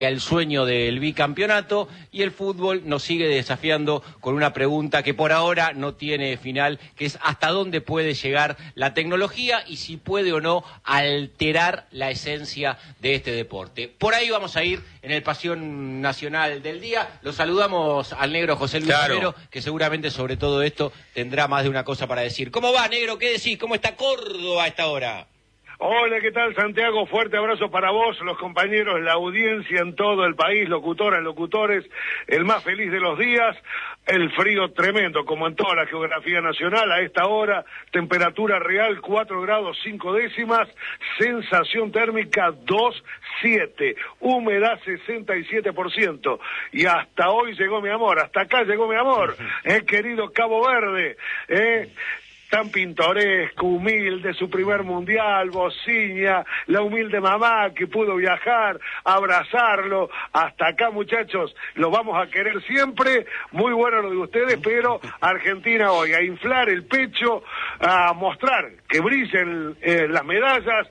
el sueño del bicampeonato, y el fútbol nos sigue desafiando con una pregunta que por ahora no tiene final, que es hasta dónde puede llegar la tecnología y si puede o no alterar la esencia de este deporte. Por ahí vamos a ir en el Pasión Nacional del día. Lo saludamos al negro José Luis Romero, que seguramente sobre todo esto tendrá más de una cosa para decir. ¿Cómo va, negro? ¿Qué decís? ¿Cómo está Córdoba a esta hora? Hola, ¿qué tal, Santiago? Fuerte abrazo para vos, los compañeros, la audiencia en todo el país, locutoras, locutores, el más feliz de los días, el frío tremendo, como en toda la geografía nacional, a esta hora, temperatura real 4 grados 5 décimas, sensación térmica 2,7, humedad 67%, y hasta hoy llegó mi amor, hasta acá llegó mi amor, querido Cabo Verde, tan pintoresco, humilde, su primer mundial, Bociña, la humilde mamá que pudo viajar, abrazarlo, hasta acá, muchachos, lo vamos a querer siempre, muy bueno lo de ustedes, pero Argentina hoy, a inflar el pecho, a mostrar que brillen las medallas,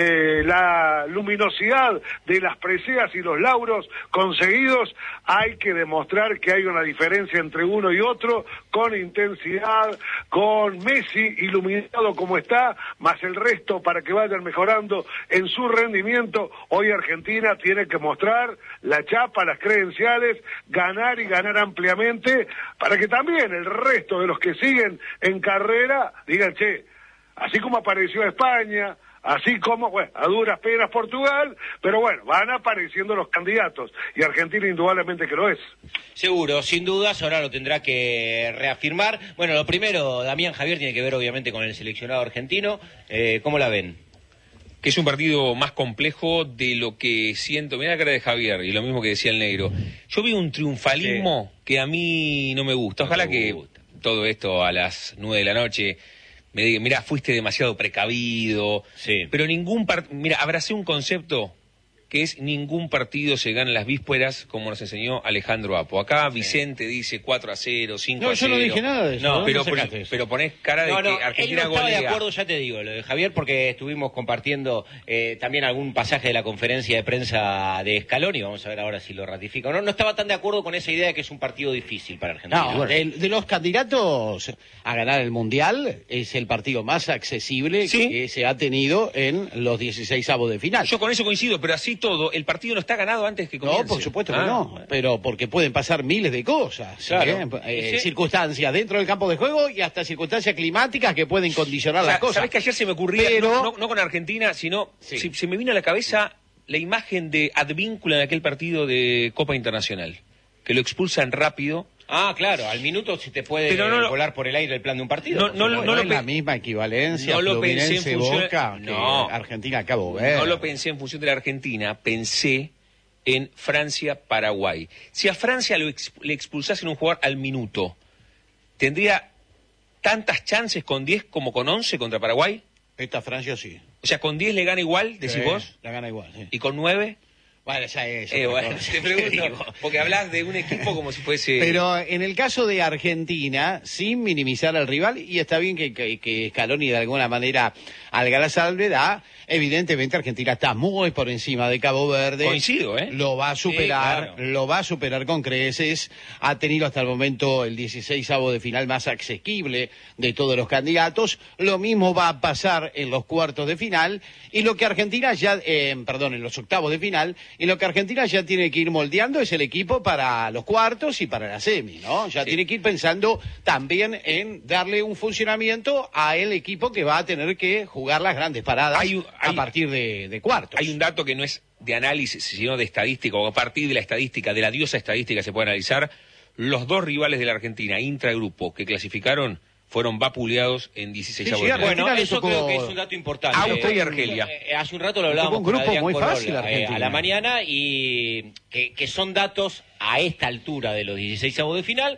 la luminosidad de las preseas y los lauros conseguidos, hay que demostrar que hay una diferencia entre uno y otro, con intensidad, con Messi iluminado como está, más el resto para que vayan mejorando en su rendimiento. Hoy Argentina tiene que mostrar la chapa, las credenciales, ganar y ganar ampliamente, para que también el resto de los que siguen en carrera digan, che, así como apareció España, así como, bueno, a duras penas Portugal, pero bueno, van apareciendo los candidatos, y Argentina indudablemente que lo es. Seguro, sin dudas, ahora lo tendrá que reafirmar. Bueno, lo primero, Damián, Javier, tiene que ver obviamente con el seleccionado argentino. ¿Cómo la ven? Que es un partido más complejo de lo que siento. Mirá la cara de Javier, y lo mismo que decía el negro. Yo vi un triunfalismo que a mí no me gusta. Ojalá que todo esto a las 9 de la noche me diga, mirá, fuiste demasiado precavido. Sí. Pero mirá, abracé un concepto que es ningún partido se gana en las vísperas, como nos enseñó Alejandro Apo. Acá Vicente dice 4-0, 5-0. No, yo no dije nada de eso. No, pero ponés cara de que Argentina él no estaba golea. de acuerdo, ya te digo, lo de Javier, porque estuvimos compartiendo también algún pasaje de la conferencia de prensa de Scaloni, vamos a ver ahora si lo ratifica o no. No estaba tan de acuerdo con esa idea de que es un partido difícil para Argentina. No, de los candidatos a ganar el Mundial, es el partido más accesible que se ha tenido en los 16avos de final. Yo con eso coincido, pero así todo, el partido no está ganado antes que comience. No, por supuesto que no, pero porque pueden pasar miles de cosas, claro. Circunstancias dentro del campo de juego y hasta circunstancias climáticas que pueden condicionar las cosas. ¿Sabés que ayer se me ocurría, pero... no con Argentina, sino se me vino a la cabeza la imagen de Advíncula en aquel partido de Copa Internacional, que lo expulsan rápido. Ah, claro, al minuto se te puede volar por el aire el plan de un partido. No es la misma equivalencia. No lo pensé en función Boca, Argentina Cabo Verde. No lo pensé en función de la Argentina, pensé en Francia-Paraguay. Si a Francia le expulsasen un jugador al minuto, ¿tendría tantas chances con 10 como con 11 contra Paraguay? Esta Francia sí. O sea, ¿con 10 le gana igual, decís vos? La gana igual, sí. ¿Y con 9? Bueno, ya es. Bueno, te pregunto, porque hablas de un equipo como si fuese... Pero en el caso de Argentina, sin minimizar al rival, y está bien que Scaloni de alguna manera alga la salvedad, evidentemente Argentina está muy por encima de Cabo Verde. Coincido, Lo va a superar, claro. Lo va a superar con creces. Ha tenido hasta el momento el 16avo de final más asequible de todos los candidatos. Lo mismo va a pasar en los cuartos de final, y lo que Argentina ya, en los octavos de final, y lo que Argentina ya tiene que ir moldeando es el equipo para los cuartos y para la semi, ¿no? Ya tiene que ir pensando también en darle un funcionamiento a el equipo que va a tener que jugar las grandes paradas a partir de cuartos. Hay un dato que no es de análisis, sino de estadística, o a partir de la estadística, de la diosa estadística se puede analizar. Los dos rivales de la Argentina, intragrupo, que clasificaron, fueron vapuleados en 16 avos. Bueno, eso creo que es un dato importante. Austria y Argelia. Hace un rato lo hablábamos un grupo con Adrián muy Corol, fácil, Argentina. a la mañana, y que son datos a esta altura de los 16avos de final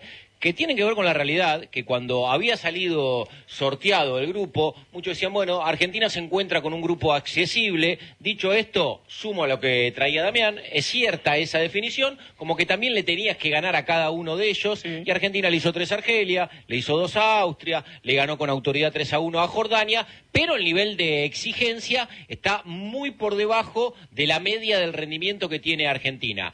que tienen que ver con la realidad, que cuando había salido sorteado el grupo, muchos decían, bueno, Argentina se encuentra con un grupo accesible. Dicho esto, sumo a lo que traía Damián, es cierta esa definición, como que también le tenías que ganar a cada uno de ellos, y Argentina le hizo 3 a Argelia, le hizo 2 a Austria, le ganó con autoridad 3-1 a Jordania, pero el nivel de exigencia está muy por debajo de la media del rendimiento que tiene Argentina.